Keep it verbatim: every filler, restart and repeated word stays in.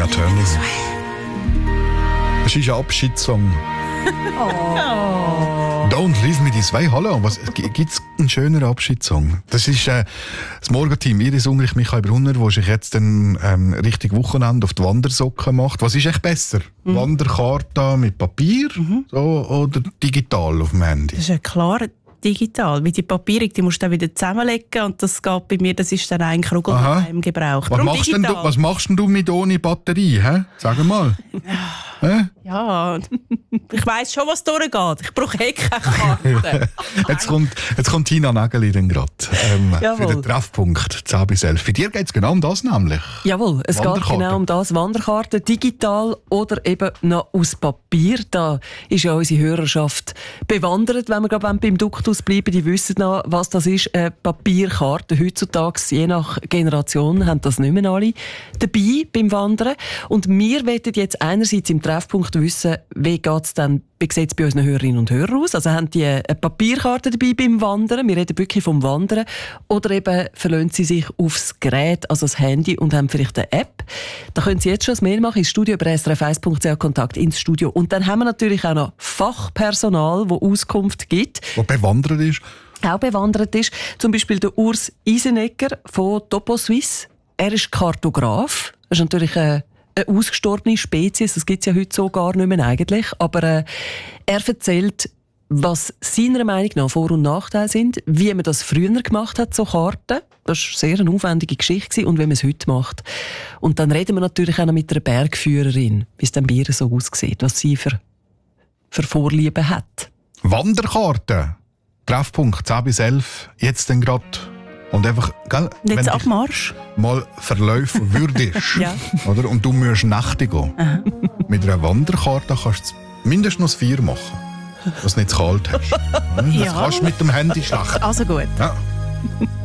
Tina Turner. Das ist ein Abschiedssong. Oh. Don't leave me this way. Hallo, was gibt's einen schöneren Abschiedssong? Das ist äh, das Morgenteam Iris Ungerich, Michael Brunner, der sich jetzt dann ähm, richtig Wochenende auf die Wandersocken macht. Was ist echt besser? Mhm. Wanderkarte mit Papier mhm. so, oder digital auf dem Handy? Das ist ja klar digital. Mit die Papierung, die musst du dann wieder zusammenlegen und das geht bei mir, das ist dann eigentlich Ruggel im Gebrauch. Was machst, denn du, was machst denn du mit ohne Batterie? Hä? Sag mal. Hä? Ja, ich weiss schon, was durchgeht. Ich brauche eh keine Karte. jetzt, kommt, jetzt kommt Tina Nägeli dann gerade ähm, für den Treffpunkt zehn bis elf. Für dir geht es genau um das nämlich. Jawohl, es geht genau um das. Wanderkarten, digital oder eben noch aus Papier. Da ist ja unsere Hörerschaft bewandert, wenn wir gerade beim Duktus bleiben. Die wissen noch, was das ist. Eine Papierkarte. Heutzutage, je nach Generation, haben das nicht mehr alle dabei beim Wandern. Und wir wollen jetzt einerseits im Treffpunkt wissen, wie geht's denn, wie sieht es bei unseren Hörerinnen und Hörern aus? Also haben die eine Papierkarte dabei beim Wandern? Wir reden wirklich vom Wandern. Oder eben verlassen sie sich aufs Gerät, also das Handy, und haben vielleicht eine App. Da können Sie jetzt schon ein Mail machen ins Studio über s r f eins punkt c h, Kontakt ins Studio. Und dann haben wir natürlich auch noch Fachpersonal, das Auskunft gibt. Wo bewandert ist. Auch bewandert ist. Zum Beispiel der Urs Isenegger von Topo Suisse. Er ist Kartograf. Das ist natürlich eine eine ausgestorbene Spezies, das gibt es ja heute so gar nicht mehr eigentlich, aber äh, er erzählt, was seiner Meinung nach Vor- und Nachteile sind, wie man das früher gemacht hat, so Karten. Das war sehr eine aufwendige Geschichte und wie man es heute macht. Und dann reden wir natürlich auch noch mit einer Bergführerin, wie es dann bei ihr so aussieht, was sie für, für Vorlieben hat. Wanderkarten, Treffpunkt zehn bis elf, jetzt dann gerade. Und einfach, gell, jetzt Abmarsch. Mal verlaufen würdest, ja. oder? Und du musst Nächte gehen. Aha. Mit einer Wanderkarte kannst du mindestens vier machen, dass du nicht zu kalt hast. Das ja. kannst du mit dem Handy schlecht. Also gut. Ja.